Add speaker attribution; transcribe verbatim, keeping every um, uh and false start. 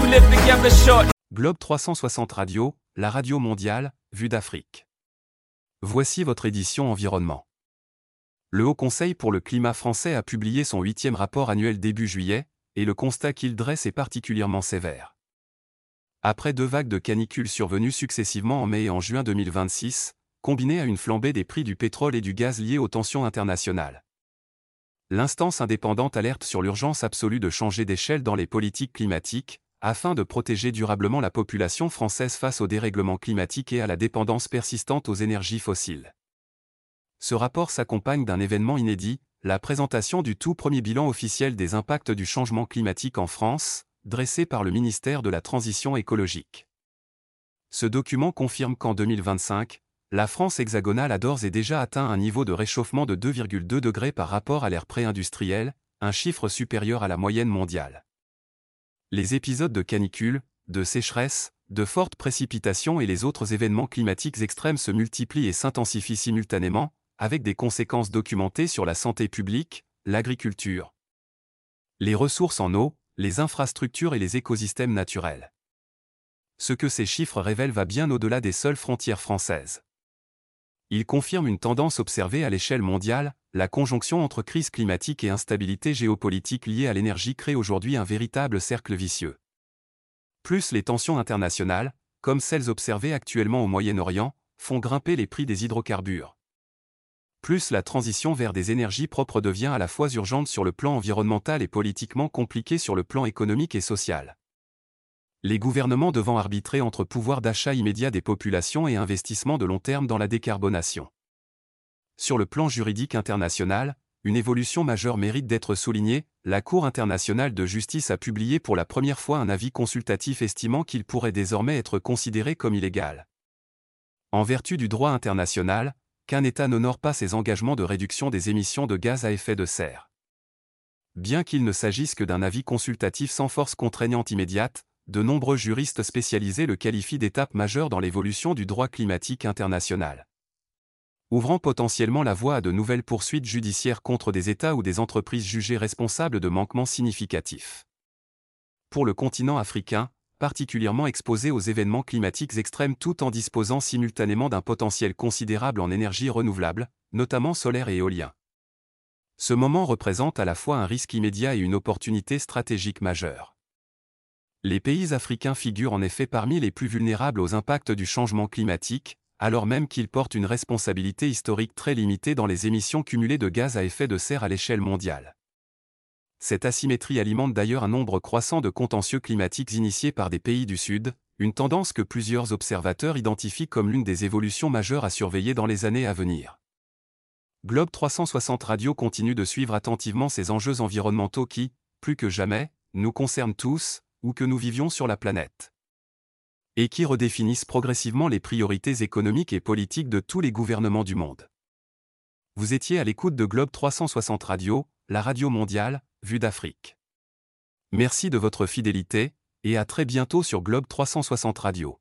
Speaker 1: live together short.
Speaker 2: Globe trois cent soixante Radio, la radio mondiale, vue d'Afrique. Voici votre édition environnement. Le Haut Conseil pour le climat français a publié son huitième rapport annuel début juillet, et le constat qu'il dresse est particulièrement sévère. Après deux vagues de canicules survenues successivement en mai et en juin deux mille vingt-six, combinées à une flambée des prix du pétrole et du gaz liés aux tensions internationales, l'instance indépendante alerte sur l'urgence absolue de changer d'échelle dans les politiques climatiques, afin de protéger durablement la population française face au dérèglement climatique et à la dépendance persistante aux énergies fossiles. Ce rapport s'accompagne d'un événement inédit, la présentation du tout premier bilan officiel des impacts du changement climatique en France, dressé par le ministère de la Transition écologique. Ce document confirme qu'en deux mille vingt-cinq, la France hexagonale a d'ores et déjà atteint un niveau de réchauffement de deux virgule deux degrés par rapport à l'ère pré-industrielle, un chiffre supérieur à la moyenne mondiale. Les épisodes de canicule, de sécheresse, de fortes précipitations et les autres événements climatiques extrêmes se multiplient et s'intensifient simultanément, avec des conséquences documentées sur la santé publique, l'agriculture, les ressources en eau, les infrastructures et les écosystèmes naturels. Ce que ces chiffres révèlent va bien au-delà des seules frontières françaises. Ils confirment une tendance observée à l'échelle mondiale, la conjonction entre crise climatique et instabilité géopolitique liée à l'énergie crée aujourd'hui un véritable cercle vicieux. Plus les tensions internationales, comme celles observées actuellement au Moyen-Orient, font grimper les prix des hydrocarbures, plus la transition vers des énergies propres devient à la fois urgente sur le plan environnemental et politiquement compliquée sur le plan économique et social. Les gouvernements devant arbitrer entre pouvoir d'achat immédiat des populations et investissement de long terme dans la décarbonation. Sur le plan juridique international, une évolution majeure mérite d'être soulignée, la Cour internationale de justice a publié pour la première fois un avis consultatif estimant qu'il pourrait désormais être considéré comme illégal, en vertu du droit international, qu'un État n'honore pas ses engagements de réduction des émissions de gaz à effet de serre. Bien qu'il ne s'agisse que d'un avis consultatif sans force contraignante immédiate, de nombreux juristes spécialisés le qualifient d'étape majeure dans l'évolution du droit climatique international, ouvrant potentiellement la voie à de nouvelles poursuites judiciaires contre des États ou des entreprises jugées responsables de manquements significatifs. Pour le continent africain, particulièrement exposé aux événements climatiques extrêmes tout en disposant simultanément d'un potentiel considérable en énergie renouvelable, notamment solaire et éolien. Ce moment représente à la fois un risque immédiat et une opportunité stratégique majeure. Les pays africains figurent en effet parmi les plus vulnérables aux impacts du changement climatique, alors même qu'ils portent une responsabilité historique très limitée dans les émissions cumulées de gaz à effet de serre à l'échelle mondiale. Cette asymétrie alimente d'ailleurs un nombre croissant de contentieux climatiques initiés par des pays du Sud, une tendance que plusieurs observateurs identifient comme l'une des évolutions majeures à surveiller dans les années à venir. Globe trois cent soixante Radio continue de suivre attentivement ces enjeux environnementaux qui, plus que jamais, nous concernent tous, où que nous vivions sur la planète, et qui redéfinissent progressivement les priorités économiques et politiques de tous les gouvernements du monde. Vous étiez à l'écoute de Globe trois cent soixante Radio, la radio mondiale, vue d'Afrique. Merci de votre fidélité, et à très bientôt sur Globe trois cent soixante Radio.